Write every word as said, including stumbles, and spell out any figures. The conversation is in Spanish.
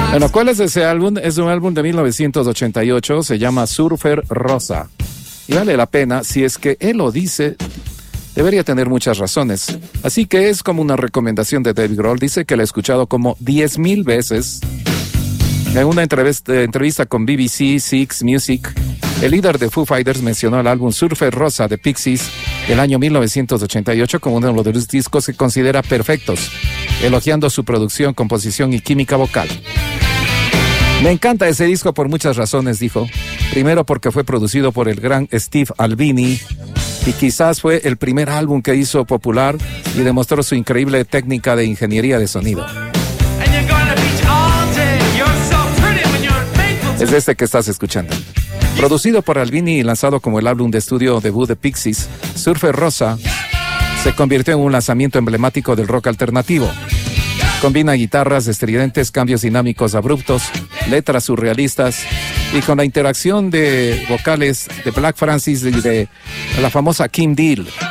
Bueno, ¿cuál es ese álbum? Es un álbum de mil novecientos ochenta y ocho, se llama Surfer Rosa. Y vale la pena, si es que él lo dice, debería tener muchas razones. Así que es como una recomendación de Dave Grohl. Dice que lo ha escuchado como diez mil veces. En una entrevista, entrevista con B B C Six Music, el líder de Foo Fighters mencionó el álbum Surfer Rosa de Pixies del año mil novecientos ochenta y ocho como uno de los discos que considera perfectos, elogiando su producción, composición y química vocal. Me encanta ese disco por muchas razones, dijo. Primero porque fue producido por el gran Steve Albini y quizás fue el primer álbum que hizo popular y demostró su increíble técnica de ingeniería de sonido. Es este que estás escuchando. Producido por Albini y lanzado como el álbum de estudio debut de Pixies, Surfer Rosa se convirtió en un lanzamiento emblemático del rock alternativo. Combina guitarras estridentes, cambios dinámicos abruptos, letras surrealistas y con la interacción de vocales de Black Francis y de la famosa Kim Deal.